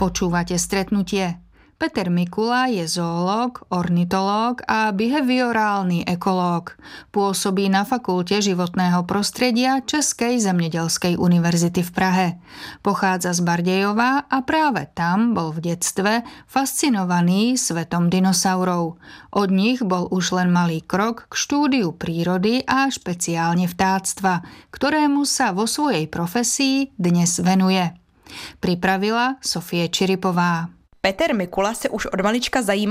Počúvate Stretnutie. Peter Mikula je zoológ, ornitológ a behaviorálny ekológ. Pôsobí na Fakulte životného prostredia Českej zemědělskej univerzity v Prahe. Pochádza z Bardejova a práve tam bol v detstve fascinovaný svetom dinosaurov. Od nich bol už len malý krok k štúdiu prírody a špeciálne vtáctva, ktorému sa vo svojej profesii dnes venuje. Pripravila Sofie Čiripová. Peter Mikula se už od malička zajímal